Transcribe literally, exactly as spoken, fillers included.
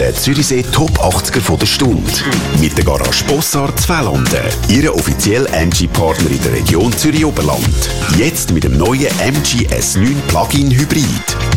der Zürichsee Top achtziger von der Stunde. Mit der Garage Bossard Zweitlanden. Ihre offizielle M G-Partner in der Region Zürich-Oberland. Jetzt mit dem neuen M G S neun Plug-in Hybrid.